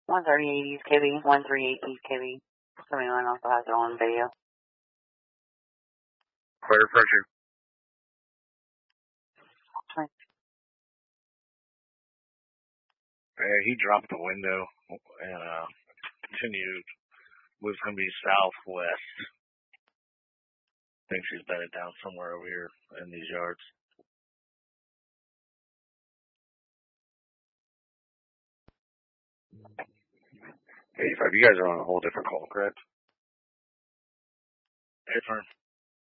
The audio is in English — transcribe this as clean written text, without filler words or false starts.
138 East KB, 138 East KB. Someone also has it on video. Clear pressure. He dropped the window and continued. Was going to be southwest. Think she's bedded down somewhere over here in these yards. 85, you guys are on a whole different call, correct? Different.